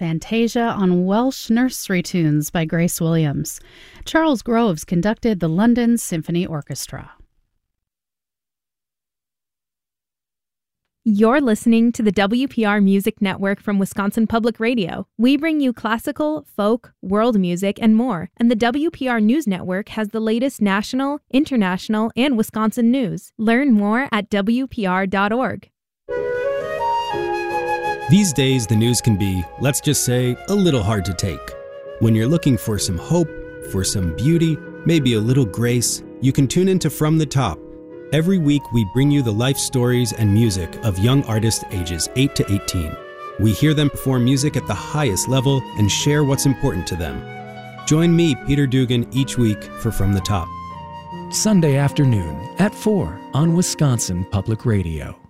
Fantasia on Welsh Nursery Tunes by Grace Williams. Charles Groves conducted the London Symphony Orchestra. You're listening to the WPR Music Network from Wisconsin Public Radio. We bring you classical, folk, world music, and more. And the WPR News Network has the latest national, international, and Wisconsin news. Learn more at WPR.org. These days, the news can be, let's just say, a little hard to take. When you're looking for some hope, for some beauty, maybe a little grace, you can tune into From the Top. Every week, we bring you the life stories and music of young artists ages 8 to 18. We hear them perform music at the highest level and share what's important to them. Join me, Peter Dugan, each week for From the Top. Sunday afternoon at 4 on Wisconsin Public Radio.